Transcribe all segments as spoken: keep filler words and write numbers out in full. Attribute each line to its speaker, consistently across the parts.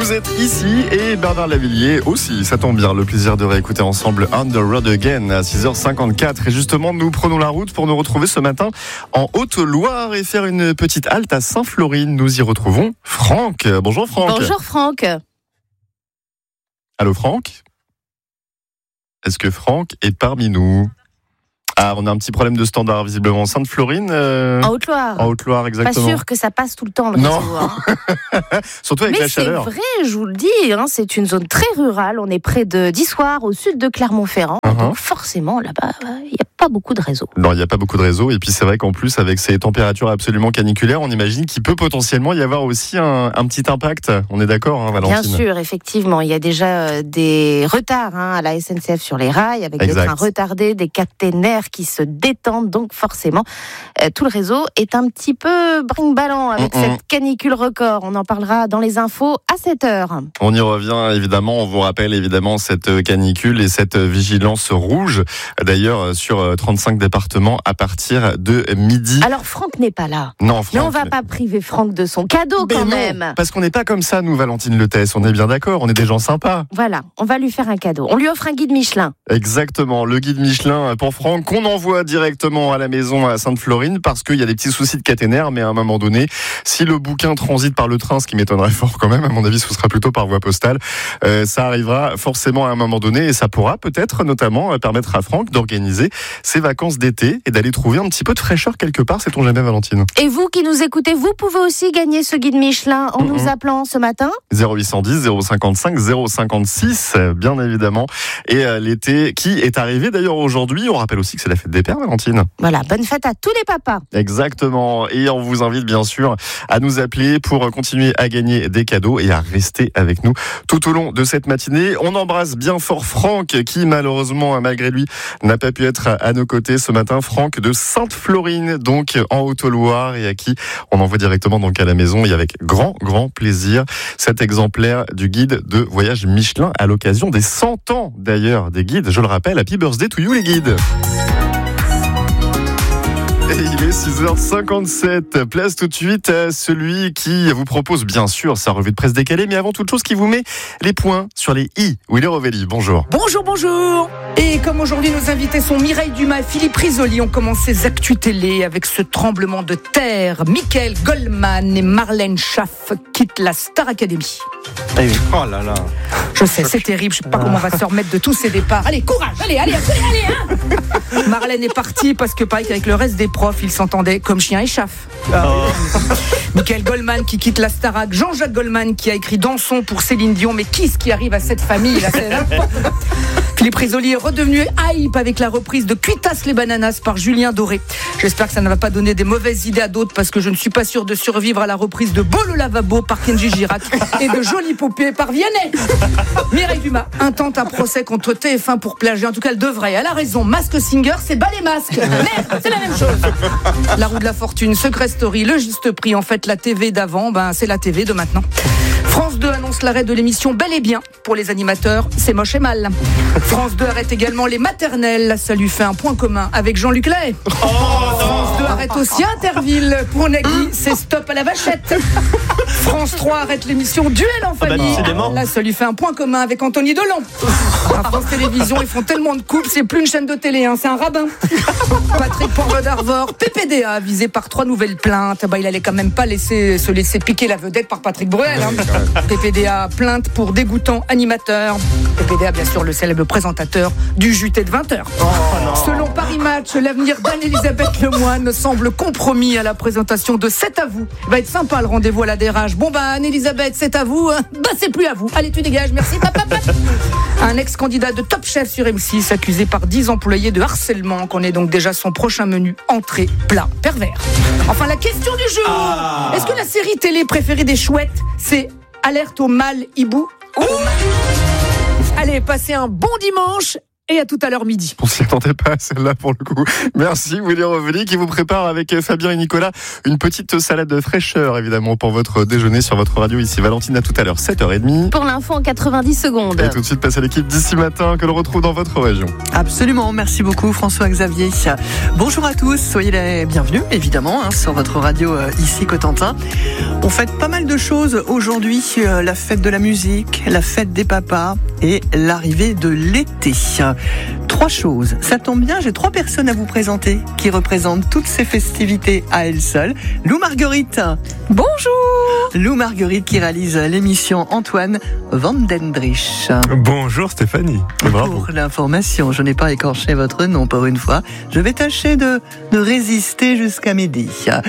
Speaker 1: Vous êtes ici et Bernard Lavilliers aussi, ça tombe bien. Le plaisir de réécouter ensemble On the Road Again à six heures cinquante-quatre. Et justement, nous prenons la route pour nous retrouver ce matin en Haute-Loire et faire une petite halte à Sainte-Florine. Nous y retrouvons Franck. Bonjour Franck.
Speaker 2: Bonjour Franck.
Speaker 1: Allô Franck ? Est-ce que Franck est parmi nous ? Ah, on a un petit problème de standard, visiblement. Sainte-Florine euh...
Speaker 2: En Haute-Loire.
Speaker 1: En Haute-Loire, exactement.
Speaker 2: Pas sûr que ça passe tout le temps, le
Speaker 1: non.
Speaker 2: réseau. Hein.
Speaker 1: Surtout avec
Speaker 2: Mais
Speaker 1: la chaleur.
Speaker 2: Mais c'est vrai, je vous le dis, hein, c'est une zone très rurale. On est près de d'Issoire, au sud de Clermont-Ferrand. Uh-huh. Donc forcément, là-bas, il n'y a pas beaucoup de réseau.
Speaker 1: Non, il n'y a pas beaucoup de réseau. Et puis c'est vrai qu'en plus, avec ces températures absolument caniculaires, on imagine qu'il peut potentiellement y avoir aussi un, un petit impact. On est d'accord, hein, Valentine ?
Speaker 2: Bien sûr, effectivement. Il y a déjà des retards hein, à la S N C F sur les rails, avec exact. Des trains retardés, des caténaires qui se détendent. Donc forcément, euh, tout le réseau est un petit peu brinque-ballant avec mmh, cette canicule record. On en parlera dans les infos à sept heures.
Speaker 1: On y revient évidemment. On vous rappelle évidemment cette canicule et cette vigilance rouge. D'ailleurs, sur trente-cinq départements à partir de midi.
Speaker 2: Alors Franck n'est pas là.
Speaker 1: Non, Franck.
Speaker 2: Mais on ne va pas priver Franck de son cadeau
Speaker 1: mais
Speaker 2: quand
Speaker 1: non,
Speaker 2: même.
Speaker 1: Parce qu'on n'est pas comme ça, nous, Valentine Letès. On est bien d'accord. On est des gens sympas.
Speaker 2: Voilà, on va lui faire un cadeau. On lui offre un guide Michelin.
Speaker 1: Exactement. Le guide Michelin pour Franck qu'on envoie directement à la maison à Sainte-Florine parce qu'il y a des petits soucis de caténaire, mais à un moment donné, si le bouquin transite par le train, ce qui m'étonnerait fort quand même, à mon avis, ce sera plutôt par voie postale, euh, ça arrivera forcément à un moment donné et ça pourra peut-être notamment permettre à Franck d'organiser ses vacances d'été et d'aller trouver un petit peu de fraîcheur quelque part, sait-on jamais, Valentine.
Speaker 2: Et vous qui nous écoutez, vous pouvez aussi gagner ce guide Michelin en mm-hmm. nous appelant ce matin
Speaker 1: zéro huit cent dix zéro cinquante-cinq zéro cinquante-six, bien évidemment. Et euh, l'été qui est arrivé d'ailleurs aujourd'hui, on rappelle aussi que c'est la fête des pères, Valentine.
Speaker 2: Voilà, bonne fête à tous les papas.
Speaker 1: Exactement, et on vous invite bien sûr à nous appeler pour continuer à gagner des cadeaux et à rester avec nous tout au long de cette matinée. On embrasse bien fort Franck qui malheureusement, malgré lui, n'a pas pu être à nos côtés ce matin. Franck de Sainte-Florine, donc en Haute-Loire, et à qui on envoie directement donc à la maison et avec grand, grand plaisir cet exemplaire du guide de voyage Michelin à l'occasion des cent ans d'ailleurs des guides. Je le rappelle, happy birthday to you les guides. Et il est six heures cinquante-sept, place tout de suite à celui qui vous propose bien sûr sa revue de presse décalée, mais avant toute chose qui vous met les points sur les i. Willy Rovelli, bonjour.
Speaker 3: Bonjour, bonjour. Et comme aujourd'hui nos invités sont Mireille Dumas et Philippe Risoli, on commence ces actus télé avec ce tremblement de terre. Michael Goldman et Marlène Schaff quittent la Star Academy.
Speaker 4: Eh oui. Oh là là.
Speaker 3: Je sais, c'est terrible, je sais pas comment on va se remettre de tous ces départs. Allez, courage, allez, allez, allez, allez hein. Marlène est partie parce que pareil qu'avec le reste des profs, ils s'entendaient comme chien et chaff. Oh. Michael Goldman qui quitte la Starac, Jean-Jacques Goldman qui a écrit Dansons pour Céline Dion, mais qui est-ce qui arrive à cette famille là, c'est Philippe Risoli est redevenu hype avec la reprise de Cuitas les bananas par Julien Doré. J'espère que ça ne va pas donner des mauvaises idées à d'autres parce que je ne suis pas sûr de survivre à la reprise de Beau le lavabo par Kenji Girac et de Jolie poupée par Vianney. Mireille Dumas intente un procès contre T F un pour plagiat. En tout cas, elle devrait. Elle a raison. Mask Singer, c'est bas les masques. Merde, c'est la même chose. La roue de la fortune, Secret Story, le juste prix. En fait, la T V d'avant, ben, c'est la T V de maintenant. France deux annonce l'arrêt de l'émission Bel et Bien pour les animateurs. C'est moche et mal. France deux arrête également les maternelles. Ça lui fait un point commun avec Jean-Luc Lahaye. Oh, France deux arrête aussi Interville. Pour Nagui, c'est stop à la vachette. France trois arrête l'émission Duel en famille. Ah bah, là, ça lui fait un point commun avec Anthony Delon. À France Télévisions, ils font tellement de couples, c'est plus une chaîne de télé, hein, c'est un rabbin. Patrick Poivre d'Arvor, P P D A, visé par trois nouvelles plaintes. Bah, il allait quand même pas laisser, se laisser piquer la vedette par Patrick Bruel. Hein. P P D A, plainte pour dégoûtant animateur. P P D A, bien sûr, le célèbre présentateur du J T de vingt heures. Oh, selon Paris Match, l'avenir d'Anne-Elisabeth Lemoine semble compromis à la présentation de C'est à vous. Va être sympa le rendez-vous à la D R H. Bon bah Anne-Elisabeth, c'est à vous. Bah c'est plus à vous. Allez, tu dégages, merci. Pap, pap, pap. Un ex-candidat de Top Chef sur M six accusé par dix employés de harcèlement, connaît donc déjà son prochain menu entrée, plat, pervers. Enfin, la question du jour. Ah. Est-ce que la série télé préférée des chouettes, c'est Alerte au mâle hibou? Allez, passez un bon dimanche et à tout à l'heure midi.
Speaker 1: On s'y attendait pas à celle-là pour le coup. Merci Willy Reveli qui vous prépare avec Fabien et Nicolas une petite salade de fraîcheur évidemment pour votre déjeuner sur votre radio ici. Valentine, à tout à l'heure, sept heures trente.
Speaker 2: Pour l'info en quatre-vingt-dix secondes.
Speaker 1: Et tout de suite, passe à l'équipe d'ici matin que l'on retrouve dans votre région.
Speaker 5: Absolument, merci beaucoup François-Xavier. Bonjour à tous, soyez les bienvenus évidemment hein, sur votre radio euh, ici Cotentin. On fête pas mal de choses aujourd'hui, euh, la fête de la musique, la fête des papas et l'arrivée de l'été. Trois choses, ça tombe bien, j'ai trois personnes à vous présenter qui représentent toutes ces festivités à elles seules. Lou Marguerite.
Speaker 3: Bonjour.
Speaker 5: Lou Marguerite qui réalise l'émission Antoine Vandendrich.
Speaker 6: Bonjour Stéphanie. Bravo.
Speaker 5: Pour l'information, je n'ai pas écorché votre nom pour une fois. Je vais tâcher de, de résister jusqu'à midi.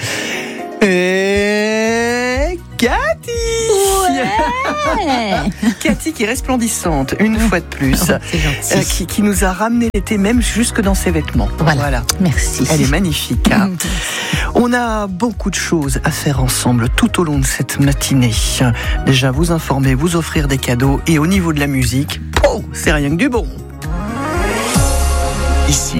Speaker 5: Et Cathy.
Speaker 2: Ouais.
Speaker 5: Cathy qui est resplendissante, une fois de plus.
Speaker 2: Oh, c'est gentil.
Speaker 5: Euh, qui, qui nous a ramené l'été même jusque dans ses vêtements.
Speaker 2: Voilà.
Speaker 5: voilà.
Speaker 2: Merci.
Speaker 5: Elle est magnifique. Hein. On a beaucoup de choses à faire ensemble tout au long de cette matinée. Déjà, vous informer, vous offrir des cadeaux. Et au niveau de la musique, oh, c'est rien que du bon.
Speaker 7: Ici,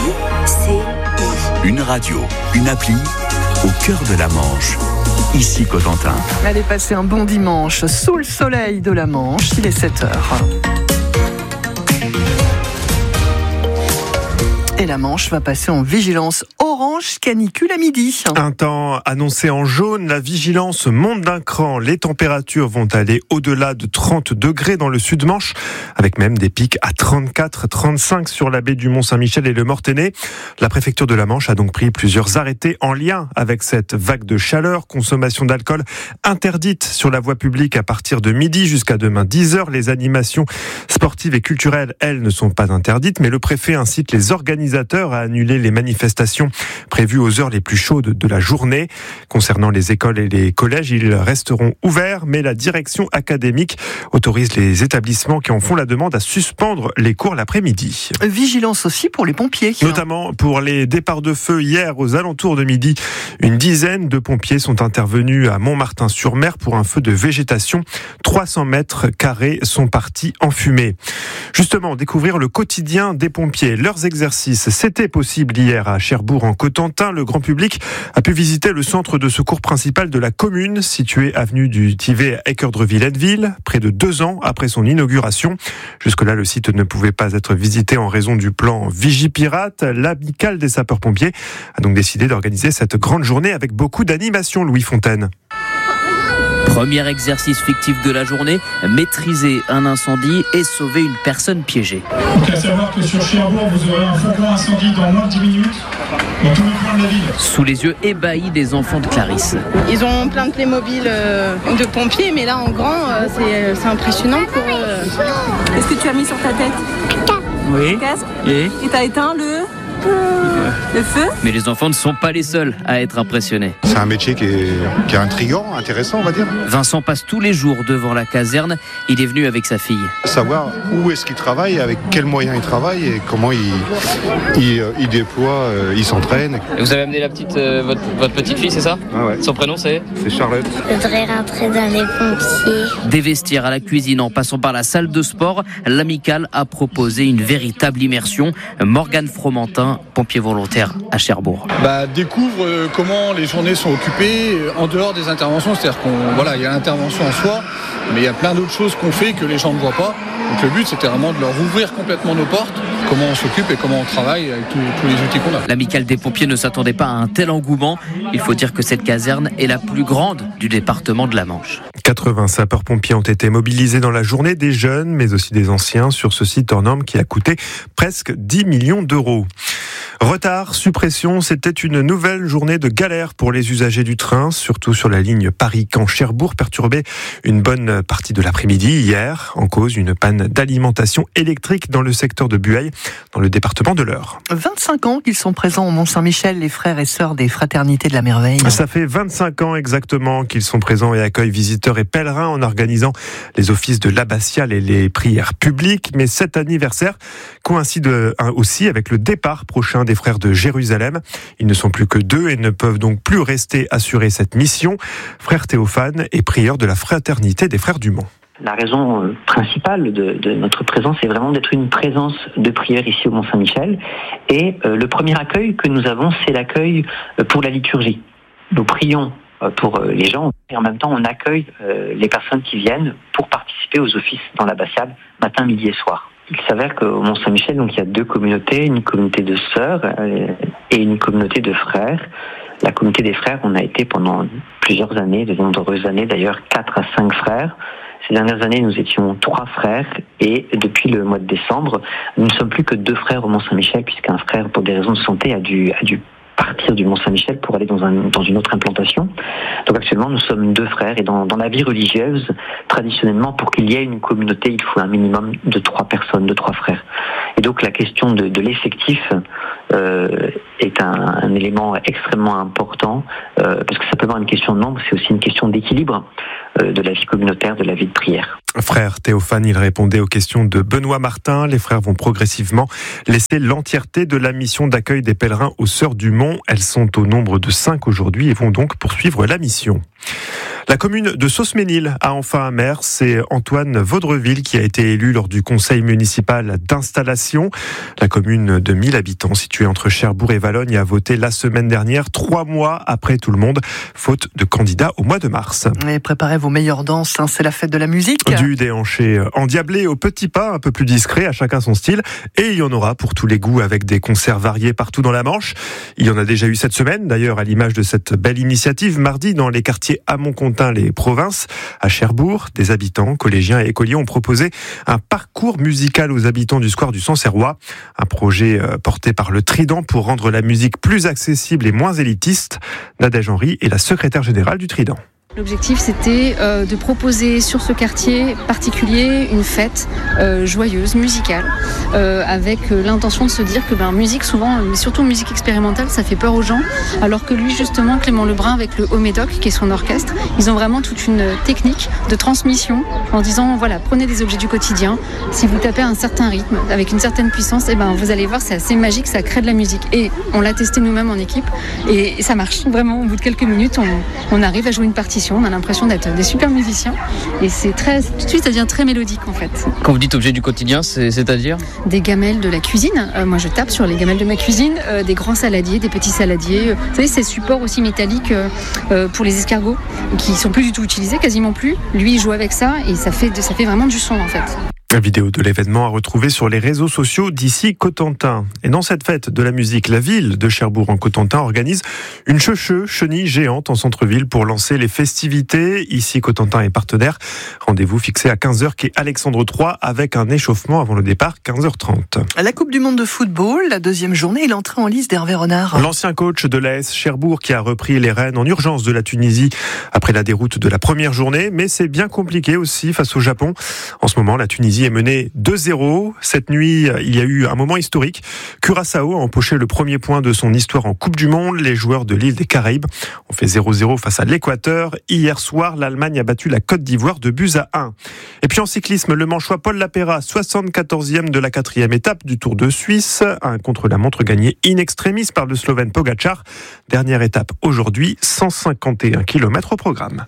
Speaker 7: une radio, une appli, au cœur de la Manche. Ici Cotentin.
Speaker 5: Allez passer un bon dimanche sous le soleil de la Manche. Il est sept heures. Et la Manche va passer en vigilance orange canicule à midi.
Speaker 6: Un temps annoncé en jaune, la vigilance monte d'un cran. Les températures vont aller au-delà de trente degrés dans le sud-Manche, avec même des pics à trente-quatre, trente-cinq sur la baie du Mont-Saint-Michel et le Mortainais. La préfecture de la Manche a donc pris plusieurs arrêtés en lien avec cette vague de chaleur. Consommation d'alcool interdite sur la voie publique à partir de midi jusqu'à demain dix heures. Les animations sportives et culturelles, elles, ne sont pas interdites, mais le préfet incite les organisateurs à annuler les manifestations prévues aux heures les plus chaudes de la journée. Concernant les écoles et les collèges, ils resteront ouverts, mais la direction académique autorise les établissements qui en font la demande à suspendre les cours l'après-midi.
Speaker 5: Vigilance aussi pour les pompiers.
Speaker 6: Notamment pour les départs de feu hier aux alentours de midi. Une dizaine de pompiers sont intervenus à Montmartin-sur-Mer pour un feu de végétation. trois cents mètres carrés sont partis en fumée. Justement, découvrir le quotidien des pompiers, leurs exercices. C'était possible hier à Cherbourg en Cotentin. Le grand public a pu visiter le centre de secours principal de la commune, situé avenue du Tivet à Équeurdreville-Henneville, près de deux ans après son inauguration. Jusque-là, le site ne pouvait pas être visité en raison du plan Vigipirate. L'amicale des sapeurs-pompiers a donc décidé d'organiser cette grande journée avec beaucoup d'animation. Louis Fontaine.
Speaker 8: Premier exercice fictif de la journée, maîtriser un incendie et sauver une personne piégée.
Speaker 9: Donc à savoir que sur Cherbourg, vous aurez un faucon incendie dans moins de dix minutes, dans tous les coins de la ville.
Speaker 8: Sous les yeux ébahis des enfants de Clarisse.
Speaker 10: Ils ont plein de Playmobil euh, de pompiers, mais là en grand, euh, c'est, c'est impressionnant pour eux.
Speaker 11: Qu'est-ce que tu as mis sur ta tête ?
Speaker 8: Oui.
Speaker 11: Casque.
Speaker 8: Et
Speaker 11: Et t'as éteint le... le feu ?
Speaker 8: Mais les enfants ne sont pas les seuls à être impressionnés.
Speaker 12: C'est un métier qui est, qui est intriguant, intéressant, on va dire.
Speaker 8: Vincent passe tous les jours devant la caserne. Il est venu avec sa fille.
Speaker 12: Savoir où est-ce qu'il travaille, avec quels moyens il travaille et comment il, il, il déploie, il s'entraîne.
Speaker 13: Et vous avez amené la petite, euh, votre, votre petite fille, c'est ça ?
Speaker 12: Ah ouais.
Speaker 13: Son prénom c'est ?
Speaker 12: C'est Charlotte.
Speaker 14: Je voudrais rentrer dans les pompiers.
Speaker 8: Des vestiaires à la cuisine en passant par la salle de sport, l'amicale a proposé une véritable immersion. Morgane Fromentin, pompier volontaire à Cherbourg.
Speaker 15: Bah, découvre euh, comment les journées sont occupées euh, en dehors des interventions. C'est-à-dire qu'on voilà, il y a l'intervention en soi, mais il y a plein d'autres choses qu'on fait que les gens ne voient pas. Donc le but, c'était vraiment de leur ouvrir complètement nos portes, comment on s'occupe et comment on travaille avec tous, tous les outils qu'on a.
Speaker 8: L'amicale des pompiers ne s'attendait pas à un tel engouement. Il faut dire que cette caserne est la plus grande du département de la Manche.
Speaker 6: quatre-vingts sapeurs-pompiers ont été mobilisés dans la journée, des jeunes, mais aussi des anciens, sur ce site hors norme qui a coûté presque dix millions d'euros. Retard, suppression, c'était une nouvelle journée de galère pour les usagers du train, surtout sur la ligne Paris-Caen-Cherbourg, perturbée une bonne partie de l'après-midi hier, en cause d'une panne d'alimentation électrique dans le secteur de Bueil, dans le département de l'Eure.
Speaker 5: vingt-cinq ans qu'ils sont présents au Mont-Saint-Michel, les frères et sœurs des Fraternités de la Merveille.
Speaker 6: Ça fait vingt-cinq ans exactement qu'ils sont présents et accueillent visiteurs et pèlerins en organisant les offices de l'abbatiale et les prières publiques. Mais cet anniversaire coïncide aussi avec le départ prochain des frères de Jérusalem. Ils ne sont plus que deux et ne peuvent donc plus rester assurer cette mission. Frère Théophane est prieur de la Fraternité des Frères du Mont.
Speaker 16: La raison euh, principale de, de notre présence est vraiment d'être une présence de prière ici au Mont-Saint-Michel. Et euh, le premier accueil que nous avons, c'est l'accueil euh, pour la liturgie. Nous prions euh, pour euh, les gens et en même temps on accueille euh, les personnes qui viennent pour participer aux offices dans l'abbatiale matin, midi et soir. Il s'avère qu'au Mont-Saint-Michel, donc, il y a deux communautés, une communauté de sœurs euh, et une communauté de frères. La communauté des frères, on a été pendant plusieurs années, de nombreuses années d'ailleurs, quatre à cinq frères. Ces dernières années, nous étions trois frères et depuis le mois de décembre, nous ne sommes plus que deux frères au Mont-Saint-Michel puisqu'un frère, pour des raisons de santé, a dû, a dû partir du Mont-Saint-Michel pour aller dans, un, dans une autre implantation. Donc actuellement, nous sommes deux frères et dans, dans la vie religieuse, traditionnellement, pour qu'il y ait une communauté, il faut un minimum de trois personnes, de trois frères. Et donc la question de, de l'effectif euh, est un, un élément extrêmement important euh, parce que simplement une question de nombre, c'est aussi une question d'équilibre euh, de la vie communautaire, de la vie de prière.
Speaker 6: Frère Théophane, il répondait aux questions de Benoît Martin. Les frères vont progressivement laisser l'entièreté de la mission d'accueil des pèlerins aux Sœurs du Mont. Elles sont au nombre de cinq aujourd'hui et vont donc poursuivre la mission. La commune de Sauce-Ménil a enfin un maire, c'est Antoine Vaudreville qui a été élu lors du conseil municipal d'installation. La commune de mille habitants située entre Cherbourg et Valognes a voté la semaine dernière, trois mois après tout le monde, faute de candidats au mois de mars.
Speaker 5: Et préparez vos meilleures danses, hein, c'est la fête de la musique.
Speaker 6: Du déhanché endiablé au petit pas, un peu plus discret, à chacun son style. Et il y en aura pour tous les goûts avec des concerts variés partout dans la Manche. Il y en a déjà eu cette semaine, d'ailleurs à l'image de cette belle initiative, mardi dans les quartiers Amont-Contin, les provinces. À Cherbourg, des habitants, collégiens et écoliers ont proposé un parcours musical aux habitants du square du Sancerrois. Un projet porté par le Trident pour rendre la musique plus accessible et moins élitiste. Nadège Henry est la secrétaire générale du Trident.
Speaker 17: L'objectif, c'était euh, de proposer sur ce quartier particulier une fête euh, joyeuse, musicale, euh, avec euh, l'intention de se dire que ben, musique, souvent, mais surtout musique expérimentale, ça fait peur aux gens, alors que lui, justement, Clément Lebrun, avec le Homédoc, qui est son orchestre, ils ont vraiment toute une technique de transmission en disant, voilà, prenez des objets du quotidien, si vous tapez un certain rythme, avec une certaine puissance, et ben, vous allez voir, c'est assez magique, ça crée de la musique. Et on l'a testé nous-mêmes en équipe, et, et ça marche. Vraiment, au bout de quelques minutes, on, on arrive à jouer une partition. On a l'impression d'être des super musiciens et c'est très, tout de suite ça devient très mélodique en fait.
Speaker 13: Quand vous dites objet du quotidien, c'est, c'est-à-dire ?
Speaker 17: Des gamelles de la cuisine, euh, moi je tape sur les gamelles de ma cuisine, euh, des grands saladiers, des petits saladiers, vous savez ces supports aussi métalliques euh, euh, pour les escargots qui sont plus du tout utilisés, quasiment plus. Lui il joue avec ça et ça fait, ça fait vraiment du son en fait.
Speaker 6: La vidéo de l'événement à retrouver sur les réseaux sociaux d'ici Cotentin. Et dans cette fête de la musique, la ville de Cherbourg en Cotentin organise une cheucheux, chenille géante en centre-ville pour lancer les festivités. Ici Cotentin est partenaire. Rendez-vous fixé à quinze heures quai Alexandre trois avec un échauffement avant le départ quinze heures trente.
Speaker 5: La Coupe du Monde de football, la deuxième journée, il entrait en lice d'Hervé Renard.
Speaker 6: L'ancien coach de l'A S Cherbourg qui a repris les rênes en urgence de la Tunisie après la déroute de la première journée. Mais c'est bien compliqué aussi face au Japon. En ce moment, la Tunisie est menée deux zéro. Cette nuit, il y a eu un moment historique. Curaçao a empoché le premier point de son histoire en Coupe du Monde. Les joueurs de l'île des Caraïbes ont fait zéro zéro face à l'Équateur. Hier soir, l'Allemagne a battu la Côte d'Ivoire de buts à un. Et puis en cyclisme, le Manchois Paul Lapera, soixante-quatorzième de la quatrième étape du Tour de Suisse. Un contre-la-montre gagné in extremis par le Slovène Pogačar. Dernière étape aujourd'hui, cent cinquante et un kilomètres au programme.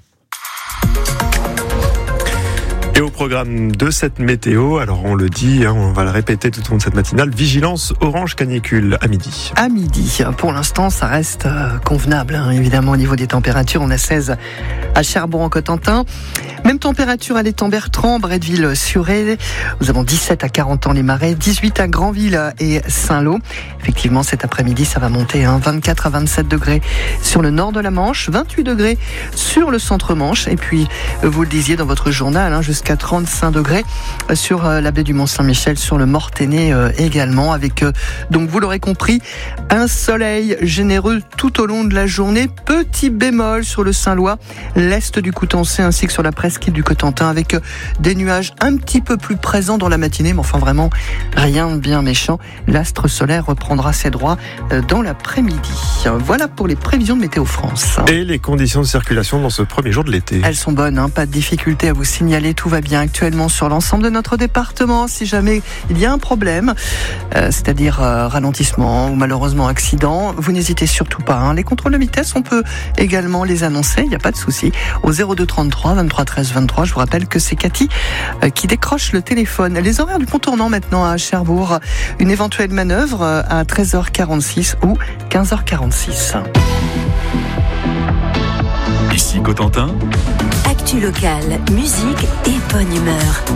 Speaker 6: Et au programme de cette météo, alors on le dit, hein, on va le répéter tout au long de cette matinale, vigilance orange canicule à midi.
Speaker 5: À midi, pour l'instant ça reste euh, convenable, hein, évidemment au niveau des températures, on a seize à Cherbourg en Cotentin. Même température à l'étang Bertrand, Bretteville-sur-Aie. Nous avons dix-sept à Carentan-les-Marais, dix-huit à Granville et Saint-Lô. Effectivement, cet après-midi, ça va monter, hein, vingt-quatre à vingt-sept degrés sur le nord de la Manche, vingt-huit degrés sur le centre-Manche. Et puis, vous le disiez dans votre journal, hein, jusqu'à trente-cinq degrés sur la baie du Mont-Saint-Michel, sur le Mortainais euh, également, avec, euh, donc vous l'aurez compris, un soleil généreux tout au long de la journée. Petit bémol sur le Saint-Lois, l'est du Coutançais ainsi que sur la presqu'île du Cotentin, avec des nuages un petit peu plus présents dans la matinée, mais enfin vraiment rien de bien méchant. L'astre solaire reprendra ses droits dans l'après-midi. Voilà pour les prévisions de Météo France.
Speaker 6: Et les conditions de circulation dans ce premier jour de l'été.
Speaker 5: Elles sont bonnes, hein, pas de difficulté à vous signaler, tout va va bien actuellement sur l'ensemble de notre département. Si jamais il y a un problème, euh, c'est-à-dire euh, ralentissement ou malheureusement accident, vous n'hésitez surtout pas. Hein. Les contrôles de vitesse, on peut également les annoncer, il n'y a pas de souci. Au zéro deux trente-trois vingt-trois treize vingt-trois, je vous rappelle que c'est Cathy euh, qui décroche le téléphone. Les horaires du pont tournant maintenant à Cherbourg. Une éventuelle manœuvre euh, à treize heures quarante-six ou quinze heures quarante-six.
Speaker 7: Ici Cotentin.
Speaker 18: Actu locale, musique et bonne humeur.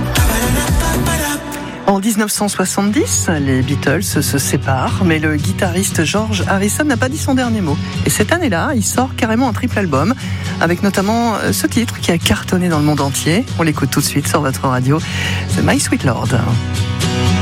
Speaker 5: En dix-neuf cent soixante-dix, les Beatles se séparent, mais le guitariste George Harrison n'a pas dit son dernier mot. Et cette année-là, il sort carrément un triple album, avec notamment ce titre qui a cartonné dans le monde entier. On l'écoute tout de suite sur votre radio, c'est My Sweet Lord.